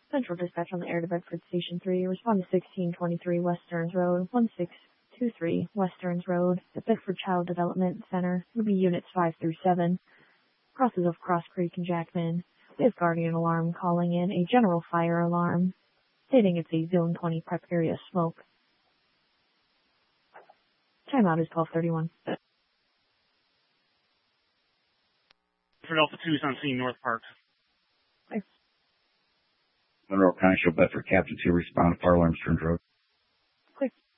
Central Dispatch on the air to Bedford Station 3. Respond to 1623 West Stearns Road, 1623 West Stearns Road, the Bedford Child Development Center. Will be units 5 through 7. Crosses of Cross Creek and Jackman. We have Guardian Alarm calling in a general fire alarm, stating it's a Zone 20 prep area smoke. Timeout is 12:31. For Delta 2 is on scene, North Park. Thanks. Monroe County Show Bedford Captain 2, respond to fire alarm, Stearns Road. Clear.